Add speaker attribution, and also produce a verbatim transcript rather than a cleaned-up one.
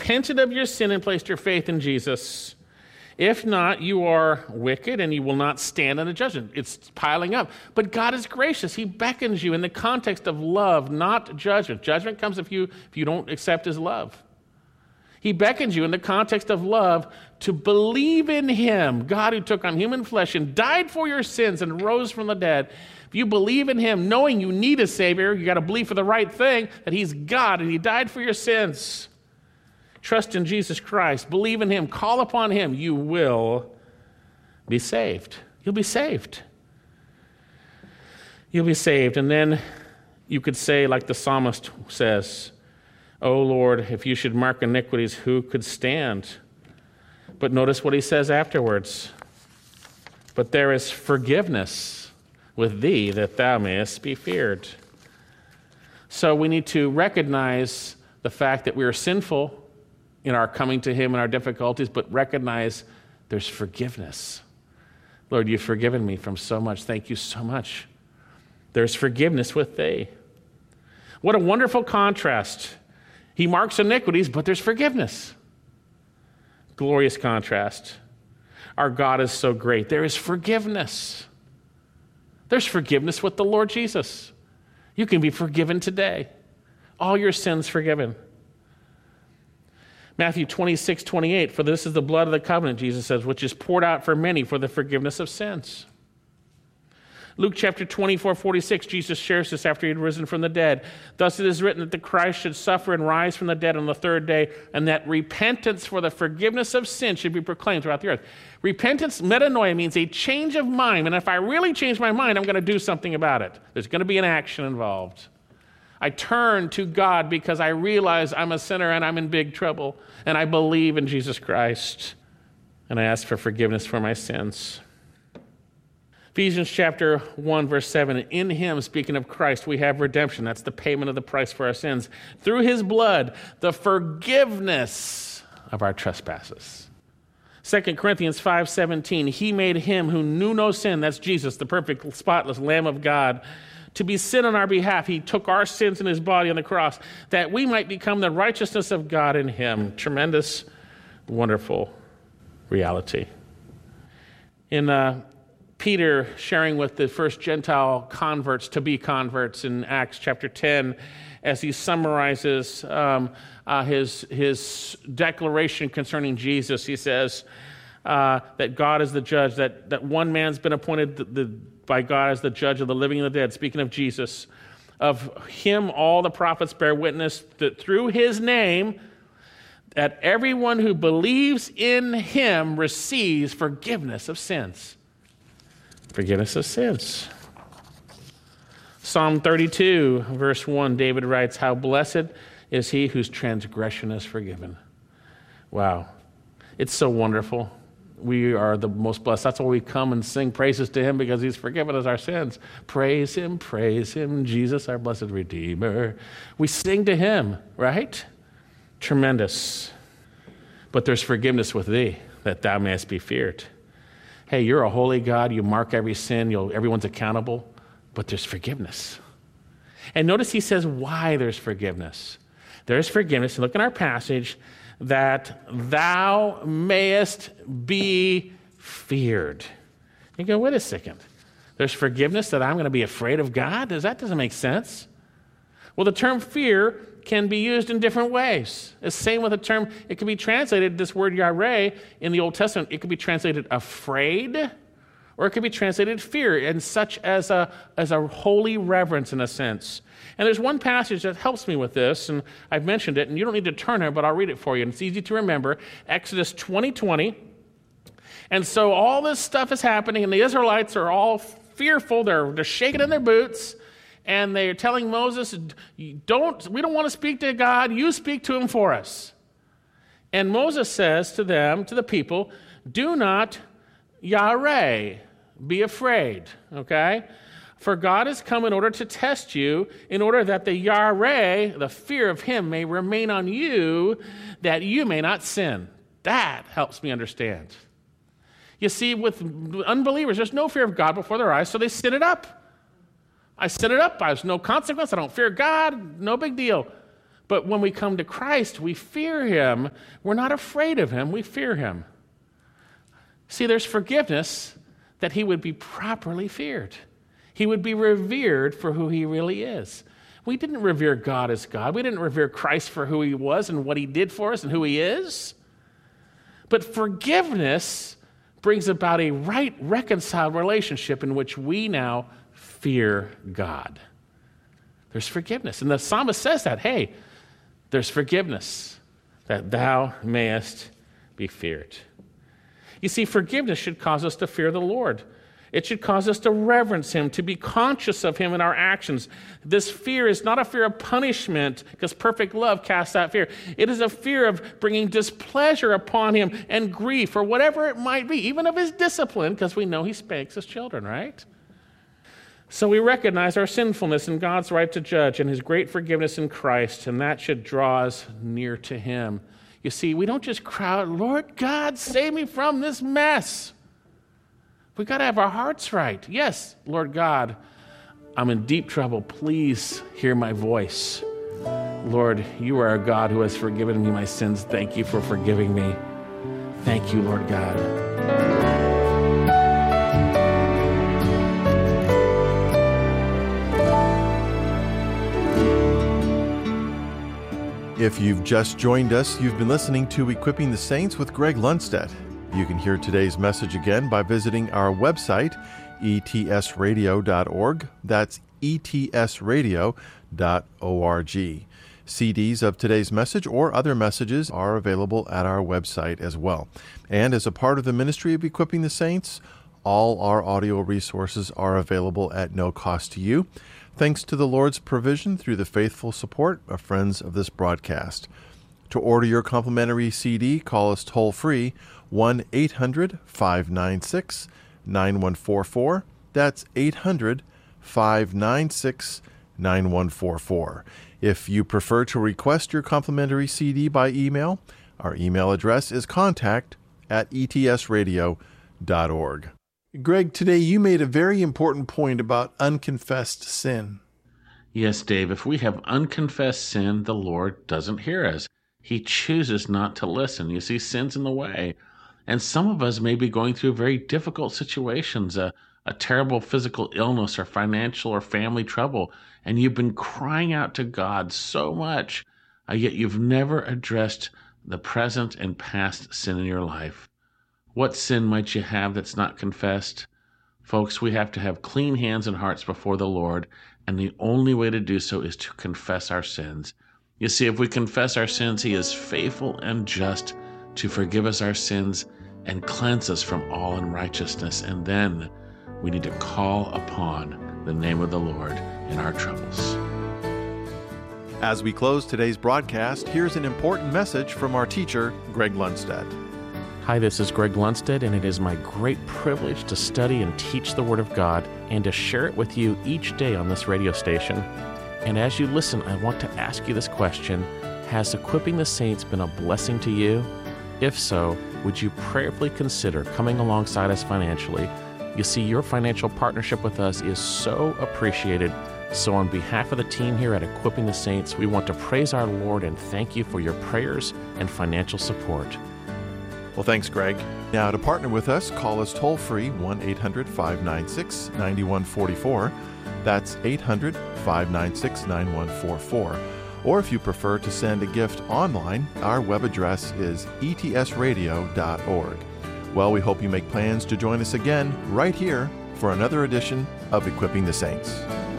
Speaker 1: repented of your sin and placed your faith in Jesus. If not, you are wicked and you will not stand in the judgment. It's piling up. But God is gracious. He beckons you in the context of love, not judgment. Judgment comes if you, if you don't accept his love. He beckons you in the context of love to believe in him, God who took on human flesh and died for your sins and rose from the dead. If you believe in him, knowing you need a Savior, you got to believe for the right thing, that he's God and he died for your sins. Trust in Jesus Christ. Believe in him. Call upon him. You will be saved. You'll be saved. You'll be saved. And then you could say, like the psalmist says, "O Lord, if you should mark iniquities, who could stand?" But notice what he says afterwards. "But there is forgiveness with thee, that thou mayest be feared." So we need to recognize the fact that we are sinful in our coming to him and our difficulties, but recognize there's forgiveness. Lord, you've forgiven me from so much. Thank you so much. There's forgiveness with thee. What a wonderful contrast. He marks iniquities, but there's forgiveness. Glorious contrast. Our God is so great. There is forgiveness. There's forgiveness with the Lord Jesus. You can be forgiven today. All your sins forgiven. Matthew twenty-six, twenty-eight, "For this is the blood of the covenant," Jesus says, "which is poured out for many for the forgiveness of sins." Luke chapter twenty-four, forty-six, Jesus shares this after he had risen from the dead. "Thus it is written that the Christ should suffer and rise from the dead on the third day, and that repentance for the forgiveness of sin should be proclaimed throughout the earth." Repentance, metanoia, means a change of mind. And if I really change my mind, I'm going to do something about it. There's going to be an action involved. I turn to God because I realize I'm a sinner and I'm in big trouble, and I believe in Jesus Christ, and I ask for forgiveness for my sins. Ephesians chapter one, verse seven, "In him," speaking of Christ, "we have redemption." That's the payment of the price for our sins. "Through his blood, the forgiveness of our trespasses." Second Corinthians five seventeen, "He made him who knew no sin," that's Jesus, the perfect, spotless Lamb of God, "to be sin on our behalf. He took our sins in his body on the cross, that we might become the righteousness of God in him." Tremendous, wonderful reality. In uh, Peter sharing with the first Gentile converts to be converts in Acts chapter ten, as he summarizes um, uh, his, his declaration concerning Jesus, he says uh, that God is the judge, that, that one man's been appointed the, the, by God as the judge of the living and the dead, speaking of Jesus. "Of him all the prophets bear witness that through his name, that everyone who believes in him receives forgiveness of sins." Forgiveness of sins. Psalm thirty-two, verse one, David writes, "How blessed is he whose transgression is forgiven." Wow. It's so wonderful. We are the most blessed. That's why we come and sing praises to him, because he's forgiven us our sins. Praise him, praise him, Jesus, our blessed Redeemer. We sing to him, right? Tremendous. "But there's forgiveness with thee, that thou mayest be feared." Hey, you're a holy God. You mark every sin. You'll, everyone's accountable. But there's forgiveness. And notice he says why there's forgiveness. There's forgiveness. Look in our passage. "That thou mayest be feared." You go, wait a second. There's forgiveness that I'm going to be afraid of God? Does that doesn't make sense? Well, the term fear can be used in different ways. The same with the term, it can be translated, this word yareh in the Old Testament, it could be translated afraid, or it could be translated fear, and such as a, as a holy reverence in a sense. And there's one passage that helps me with this, and I've mentioned it, and you don't need to turn there, but I'll read it for you, and it's easy to remember. Exodus twenty twenty. And so all this stuff is happening, and the Israelites are all fearful. They're, they're shaking in their boots. And they're telling Moses, "Don't we don't want to speak to God. You speak to him for us." And Moses says to them, to the people, "Do not yareh, be afraid." Okay? "For God has come in order to test you, in order that the yareh, the fear of him, may remain on you, that you may not sin." That helps me understand. You see, with unbelievers, there's no fear of God before their eyes, so they sin it up. I set it up. There's no consequence. I don't fear God. No big deal. But when we come to Christ, we fear him. We're not afraid of him. We fear him. See, there's forgiveness that he would be properly feared. He would be revered for who he really is. We didn't revere God as God. We didn't revere Christ for who he was and what he did for us and who he is. But forgiveness brings about a right, reconciled relationship in which we now fear God. There's forgiveness. And the psalmist says that, hey, there's forgiveness, that thou mayest be feared. You see, forgiveness should cause us to fear the Lord. It should cause us to reverence him, to be conscious of him in our actions. This fear is not a fear of punishment, because perfect love casts out fear. It is a fear of bringing displeasure upon him and grief, or whatever it might be, even of his discipline, because we know he spanks his children, right? So we recognize our sinfulness and God's right to judge and his great forgiveness in Christ, and that should draw us near to him. You see, we don't just cry out, Lord God, save me from this mess. We've got to have our hearts right. Yes, Lord God, I'm in deep trouble. Please hear my voice. Lord, you are a God who has forgiven me my sins. Thank you for forgiving me. Thank you, Lord God.
Speaker 2: If you've just joined us, you've been listening to Equipping the Saints with Greg Lundstedt. You can hear today's message again by visiting our website, e t s radio dot org. That's e t s radio dot org. C Ds of today's message or other messages are available at our website as well. And as a part of the ministry of Equipping the Saints, all our audio resources are available at no cost to you, thanks to the Lord's provision through the faithful support of friends of this broadcast. To order your complimentary C D, call us toll-free, one eight hundred five nine six nine one four four. That's eight hundred five nine six nine one four four. If you prefer to request your complimentary C D by email, our email address is contact at e t s radio dot org. Greg, today you made a very important point about unconfessed sin.
Speaker 1: Yes, Dave, if we have unconfessed sin, the Lord doesn't hear us. He chooses not to listen. You see, sin's in the way. And some of us may be going through very difficult situations, a, a terrible physical illness or financial or family trouble, and you've been crying out to God so much, uh, yet you've never addressed the present and past sin in your life. What sin might you have that's not confessed? Folks, we have to have clean hands and hearts before the Lord, and the only way to do so is to confess our sins. You see, if we confess our sins, he is faithful and just to forgive us our sins and cleanse us from all unrighteousness. And then we need to call upon the name of the Lord in our troubles.
Speaker 2: As we close today's broadcast, here's an important message from our teacher, Greg Lundstedt.
Speaker 1: Hi, this is Greg Lundstedt, and it is my great privilege to study and teach the Word of God and to share it with you each day on this radio station. And as you listen, I want to ask you this question. Has Equipping the Saints been a blessing to you? If so, would you prayerfully consider coming alongside us financially? You see, your financial partnership with us is so appreciated. So on behalf of the team here at Equipping the Saints, we want to praise our Lord and thank you for your prayers and financial support.
Speaker 2: Well, thanks, Greg. Now, to partner with us, call us toll-free, one eight hundred five nine six nine one four four. That's eight hundred five nine six nine one four four. Or if you prefer to send a gift online, our web address is e t s radio dot org. Well, we hope you make plans to join us again right here for another edition of Equipping the Saints.